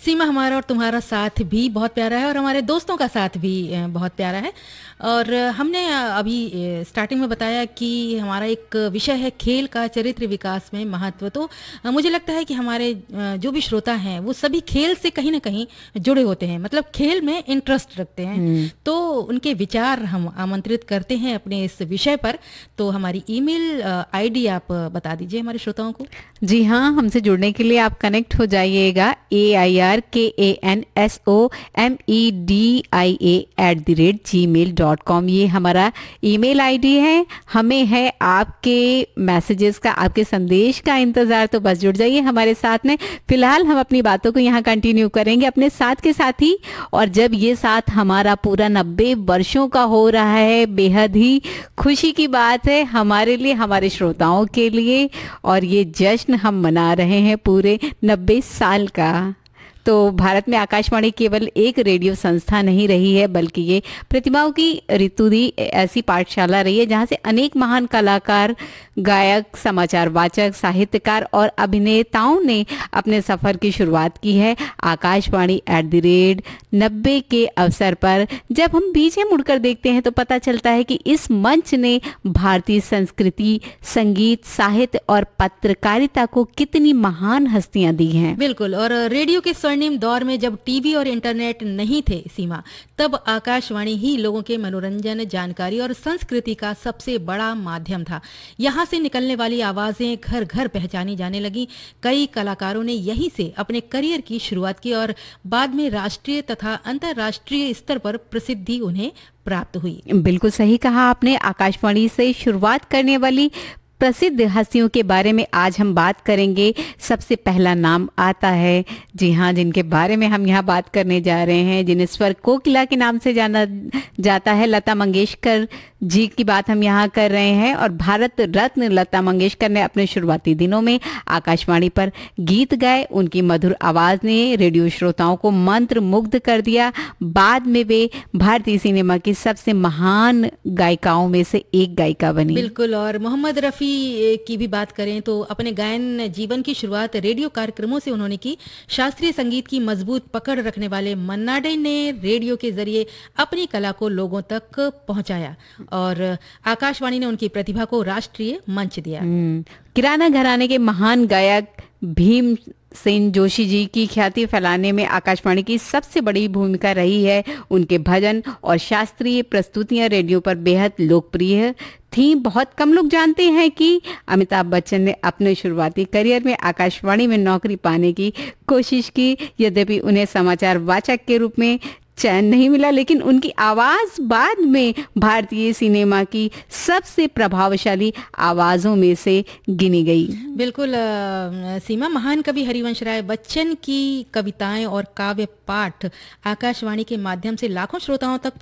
सीमा, हमारा और तुम्हारा साथ भी बहुत प्यारा है और हमारे दोस्तों का साथ भी बहुत प्यारा है। और हमने अभी स्टार्टिंग में बताया कि हमारा एक विषय है खेल का चरित्र विकास में महत्व। तो मुझे लगता है कि हमारे जो भी श्रोता हैं वो सभी खेल से कहीं ना कहीं जुड़े होते हैं, मतलब खेल में इंटरेस्ट रखते हैं। तो उनके विचार हम आमंत्रित करते हैं अपने इस विषय पर। तो हमारी ईमेल आईडी आप बता दीजिए हमारे श्रोताओं को। जी हाँ, हमसे जुड़ने के लिए आप कनेक्ट हो जाइएगा AIRKANSOMEDIA@gmail.com। ये हमारा ईमेल आईडी है। हमें है आपके मैसेजेस का, आपके संदेश का इंतजार। तो बस जुड़ जाइए हमारे साथ में। फिलहाल हम अपनी बातों को यहाँ कंटिन्यू करेंगे अपने साथ के साथ ही। और जब ये साथ हमारा पूरा 90 वर्षों का हो रहा है, बेहद ही खुशी की बात है हमारे लिए, हमारे श्रोताओं के लिए। और ये जश्न हम मना रहे हैं पूरे 90 साल का। तो भारत में आकाशवाणी केवल एक रेडियो संस्था नहीं रही है, बल्कि ये प्रतिभाओं की ऋतुदी ऐसी पाठशाला रही है जहां से अनेक महान कलाकार, गायक, समाचार वाचक, साहित्यकार और अभिनेताओं ने अपने सफर की शुरुआत की है। आकाशवाणी @90 के अवसर पर जब हम पीछे मुड़कर देखते हैं तो पता चलता है कि इस मंच ने भारतीय संस्कृति, संगीत, साहित्य और पत्रकारिता को कितनी महान हस्तियां दी हैं। बिल्कुल। और रेडियो के स्वर्णिम दौर में जब टीवी और इंटरनेट नहीं थे सीमा, तब आकाशवाणी ही लोगों के मनोरंजन, जानकारी और संस्कृति का सबसे बड़ा माध्यम था। यहाँ से निकलने वाली आवाजें घर घर पहचानी जाने लगी। कई कलाकारों ने यहीं से अपने करियर की शुरुआत की और बाद में राष्ट्रीय तथा अंतर्राष्ट्रीय स्तर पर प्रसिद्धि उन्हें प्राप्त हुई। बिल्कुल सही कहा आपने। आकाशवाणी से शुरुआत करने वाली प्रसिद्ध हस्तियों के बारे में आज हम बात करेंगे। सबसे पहला नाम आता है, जी हाँ, जिनके बारे में हम यहाँ बात करने जा रहे हैं, जिन्हें स्वर कोकिला के नाम से जाना जाता है। लता मंगेशकर जी की बात हम यहाँ कर रहे हैं। और भारत रत्न लता मंगेशकर ने अपने शुरुआती दिनों में आकाशवाणी पर गीत गाए। उनकी मधुर आवाज ने रेडियो श्रोताओं को मंत्र मुग्ध कर दिया। बाद में वे भारतीय सिनेमा की सबसे महान गायिकाओं में से एक गायिका बनी। बिल्कुल। और मोहम्मद रफ़ी की भी बात करें तो अपने गायन जीवन की शुरुआत रेडियो कार्यक्रमों से उन्होंने की। शास्त्रीय संगीत की मजबूत पकड़ रखने वाले मन्ना डे ने रेडियो के जरिए अपनी कला को लोगों तक पहुंचाया और आकाशवाणी ने उनकी प्रतिभा को राष्ट्रीय मंच दिया। किराना घराने के महान गायक भीम सेन जोशी जी की ख्याति फैलाने में आकाशवाणी की सबसे बड़ी भूमिका रही है। उनके भजन और शास्त्रीय प्रस्तुतियां रेडियो पर बेहद लोकप्रिय थी। बहुत कम लोग जानते हैं कि अमिताभ बच्चन ने अपने शुरुआती करियर में आकाशवाणी में नौकरी पाने की कोशिश की। यद्यपि उन्हें समाचार वाचक के रूप में चयन नहीं मिला, लेकिन उनकी आवाज बाद में भारतीय सिनेमा की सबसे प्रभावशाली आवाजों में से गिनी गई। बिल्कुल सीमा, महान कवि हरिवंश राय बच्चन की कविताएं और काव्य पाठ आकाशवाणी के माध्यम से लाखों श्रोताओं तक